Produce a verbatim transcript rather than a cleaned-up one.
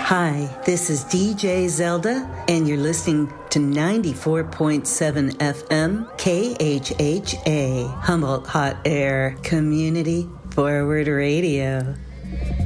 Hi, this is D J Zelda, and you're listening to ninety-four point seven F M K H H A, Humboldt Hot Air Community Forward Radio.